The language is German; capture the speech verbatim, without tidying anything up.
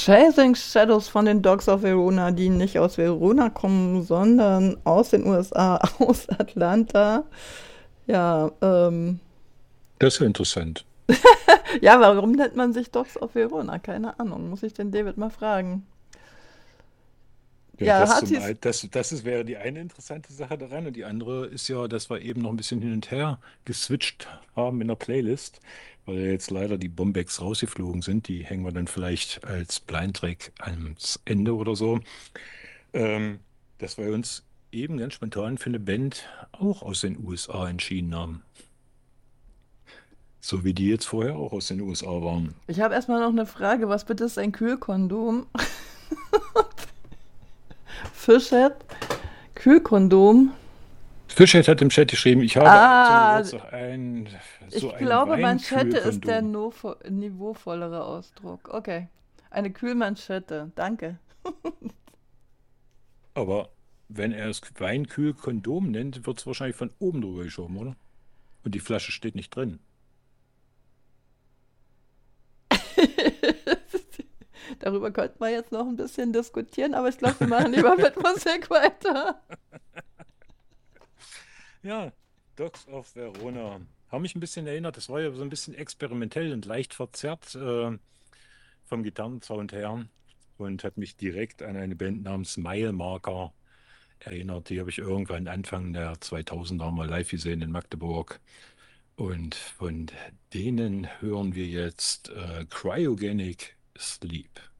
Chasing Shadows von den Dogs of Verona, die nicht aus Verona kommen, sondern aus den U S A, aus Atlanta. Ja, ähm, Das ist ja interessant. ja, warum nennt man sich Dogs of Verona? Keine Ahnung, muss ich den David mal fragen. Ja, Ja, das hat zum sie's. einen, das, das ist, wäre die eine interessante Sache daran. Und die andere ist ja, dass wir eben noch ein bisschen hin und her geswitcht haben in der Playlist, weil ja jetzt leider die Bombex rausgeflogen sind. Die hängen wir dann vielleicht als Blindtrack ans Ende oder so. Ähm, Dass wir uns eben ganz spontan für eine Band auch aus den U S A entschieden haben. So wie die jetzt vorher auch aus den U S A waren. Ich habe erstmal noch eine Frage. Was bitte ist ein Kühlkondom? Fischhead? Kühlkondom? Fischhead hat im Chat geschrieben, ich habe zum Ah, Geburtstag ein, so ich ein glaube, Manschette ist der Weinkühlkondom. nofo- niveauvollere Ausdruck. Okay. Eine Kühlmanschette. Danke. Aber wenn er es Weinkühl-Kondom nennt, wird es wahrscheinlich von oben drüber geschoben, oder? Und die Flasche steht nicht drin. Darüber könnten wir jetzt noch ein bisschen diskutieren, aber ich glaube, wir machen lieber mit Musik weiter. Ja, Dogs of Verona. Haben mich ein bisschen erinnert, das war ja so ein bisschen experimentell und leicht verzerrt äh, vom Gitarrensound her und hat mich direkt an eine Band namens Mile Marker erinnert. Die habe ich irgendwann Anfang der zweitausender mal live gesehen in Magdeburg. Und von denen hören wir jetzt äh, Cryogenic Sleep.